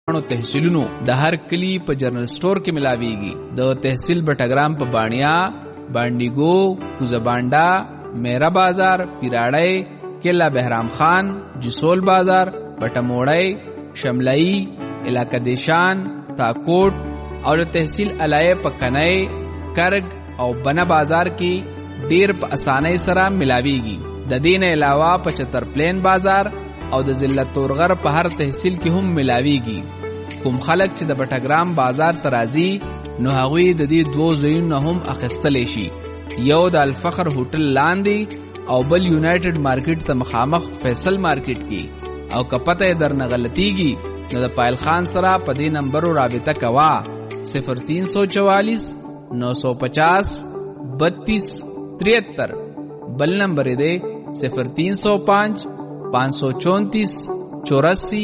تحصیلونو د هر کلی په جنرال سٹور کې ملاويږي. د تحصیل بټګرام په بانیا، بانډیګو، کوزبانډا، میرا بازار، پیراړی، کلا بهرام خان، جسول بازار، بټموړی، شملئی، علاقہ دیشان، تاکوټ او د تحصیل علایه په کنای، کرګ او بنا بازار کې ډیر په اسانۍ سره ملاويږي. د دین علاوه په چترپلین بازار او د ضلع تورغر په هر تحصیل کې هم ملاويږي. کوم خلک چې د بټګرام بازار ترازی نو هغوی د دې دوه ځایونو هم اخیستلی شي، یو د الفخر هوټل لاندې او بل یونایټډ مارکیټ ته مخامخ فیصل مارکیټ کې. او که پته یې درنه غلطیږي نو د پایل خان سره په دې نمبرو رابطه کوه 0344 950 32 73. بل نمبر دی 0305 534 84.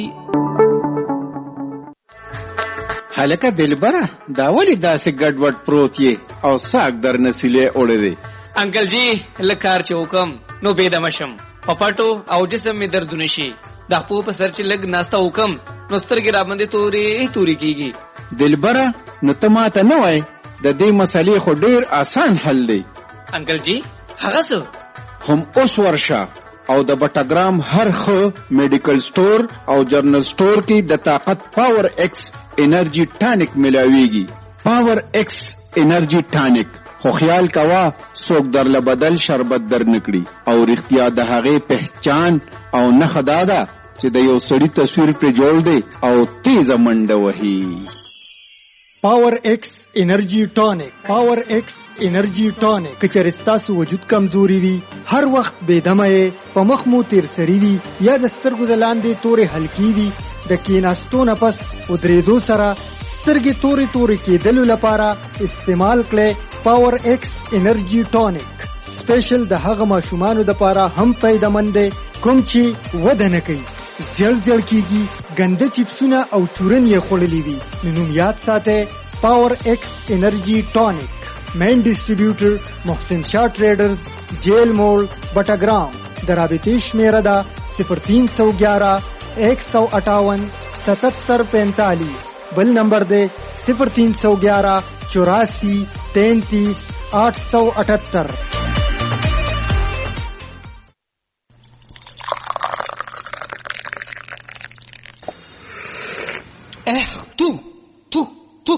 هلکه دلبره دا ولی داسې ګډوډ پروت یې او ساک در نسیلې اوړې دی؟ انکل جی لکار چې حکم نو بېدمه شم، په پټو او جسم مې دردونه شي، د خپو په سر چې لږ ناسته حکم نو سترګې راباندې تورې کېږي. دلبره نو ته ماته نه وای د دې مسلې خو ډېر آسان حل دی. انکل جی هغه څه؟ هم اوس ورشه او د بټګرام هر ښه میډیکل سٹور او جرنل سٹور کې د طاقت پاور ایکس انرژي ټانک ملاويږي. پاور ایکس انرژي ټانک خو خیال کوا څوک درله بدل شربت در نکړي او رښتیا د هغې پہچان او نښه دا ده چې د یو سړي تصویر پرې جوړ دی او تیزه منډه وهي. پاور ایکس انرژي ټانک. پاور ایکس انرژي ټانک که چېرې ستاسو وجود کمزوري وي، هر وخت بېدمه یې، په مخ مو تیر سري وي یا د سترګو د لاندې تورې حلقې وي، د کېناستو نه پس ودرېدو سره سترګې تورې کېدلو لپاره استعمال کړئ پاور ایکس انرژي ټانک. سپیشل د هغه ماشومانو دپاره هم فایدهمند دی کوم چې وده نه کوي، زیړ کېږي، ګنده چپسونه او چورن یې خوړلي وي. نوم یاد ساتئ پاور ایکس انرژي ټانک. مین ډسټریبیوټر محسن شاه ټریډرز، جیل موړ، بټګرام. د رابطې شمیره ده 0311 158 7745. بل نمبر دے 0311 84 33 878. تو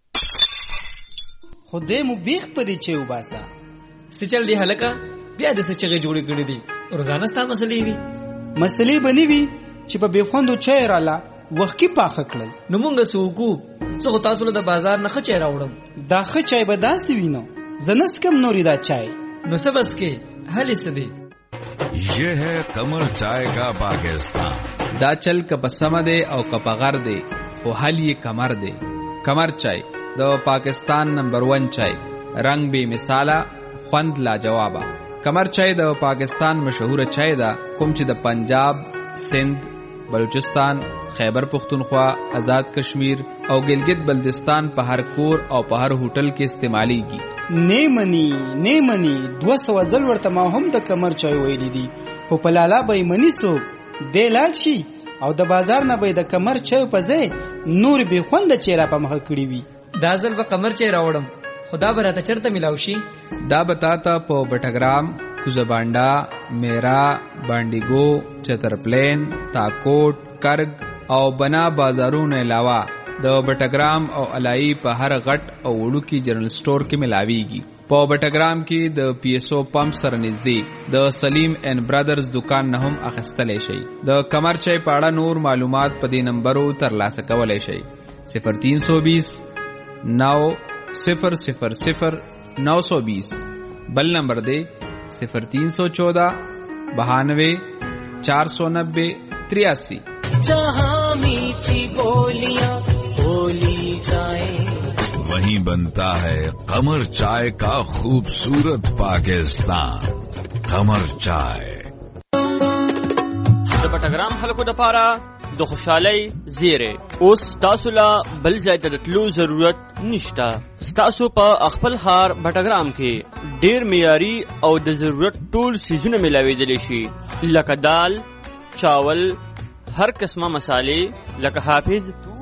خدای مو بیخ پدې چې وباسا څه چل دی هلکه؟ بیا د څه چغې جوړې کړې دي؟ روزانه ستا مسلې وي؟ مسلې به نه وي چې په بېخوندو چای راله وخت کې پاخه کړل. نو مونږ څه وکړو؟ څه خو تاسو له د بازار نه ښه چای راوړم. دا ښه چای به داسې وي نو زه نه څکم نورې دا چای. نو څه بس کې حل یې څه دی؟ یہ ہے قمر چائے کا پاکستان. دا چل که په سمه دی او که په غر دی خو حل یې کمر دی. کمر چای د پاکستان نمبر 1 چای، رنگ بے مثاله، خوند لاجوابه. کمر چای د پاکستان مشهوره چای ده کوم چې د پنجاب، سندھ، بلوچستان، خیبر پختونخوا، آزاد کشمیر او ګلګت بلتستان په هر کور او په هر هوټل کې استعمالیږي. نه منی 200 ځل ورته ما هم د کمر چای ویلی دي، خو په لالا به منی سو دی لاړ شي او د بازار نه به د کمر چای په ځای نور به خوند چیرې په مخ کړی وي. دا ځل به کمر چای راوړم، خدا به راته چرته ملاو شي. دا بتاته په بټګرام، کوزبانډا، میرا، بانډیګو، چترپلین، تاکوټ، کرګ او بنا بازارونو علاوه د بټګرام او علای په هر غټ او وړوکی جنرال سٹور کې ملاويږي. په بټګرام کې د پی ایس او پمپ سره نږدې د سلیم اینڈ برادرز دکان نه هم اخیستلی شي. د کمر چای په اړه نور معلومات په دې نمبرو ترلاسه کولی شئ 0320 900 920. بل نمبر دی 0314 92 490 83. जहाँ मीठी बोलियां बोली जाए वहीं बनता है कमर चाय का खूबसूरत पाकिस्तान. कमर चाय د بټګرام خلکو دپاره د خوشحالۍ زیری. اوس تاسو لا بل ځای ته د تلو ضرورت نشته. ستاسو په خپل ښار بټګرام کې ډیر معیاري او د ضرورت ټول څیزونه میلاویدلی شي، لکه دال، چاول، هر قسمه مسالې لکه حافظ